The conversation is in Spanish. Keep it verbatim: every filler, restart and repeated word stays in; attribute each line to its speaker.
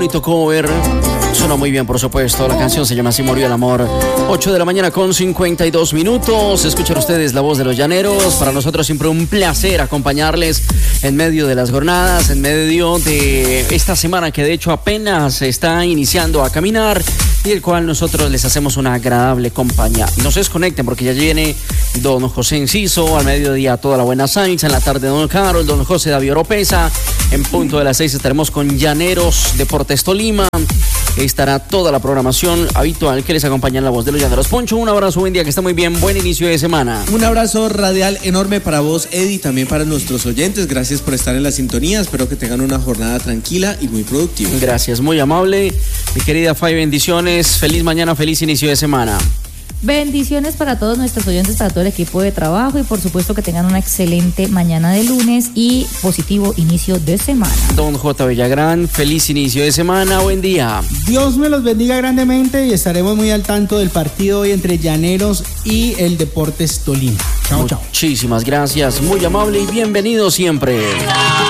Speaker 1: Bonito cover, suena muy bien por supuesto, la canción se llama Así murió el amor. Ocho de la mañana con cincuenta y dos minutos, escuchan ustedes la voz de los llaneros. Para nosotros siempre un placer acompañarles en medio de las jornadas, en medio de esta semana que de hecho apenas está iniciando a caminar y el cual nosotros les hacemos una agradable compañía. No se desconecten porque ya viene don José Enciso, al mediodía toda la buena salsa, en la tarde don Carol, don José David Oropesa. En punto de las seis estaremos con Llaneros Deportes Tolima. Estará toda la programación habitual que les acompaña en la voz de los llaneros. Poncho, un abrazo, buen día, que esté muy bien, buen inicio de semana.
Speaker 2: Un abrazo radial enorme para vos, Eddie, también para nuestros oyentes. Gracias por estar en la sintonía. Espero que tengan una jornada tranquila y muy productiva.
Speaker 1: Gracias, muy amable. Mi querida Fay, bendiciones. Feliz mañana, feliz inicio de semana.
Speaker 3: Bendiciones para todos nuestros oyentes, para todo el equipo de trabajo y por supuesto que tengan una excelente mañana de lunes y positivo inicio de semana.
Speaker 1: Don J. Villagrán, feliz inicio de semana, buen día.
Speaker 4: Dios me los bendiga grandemente y estaremos muy al tanto del partido hoy entre Llaneros y el Deportes Tolima. Chao, chao.
Speaker 1: Muchísimas gracias, muy amable y bienvenido siempre.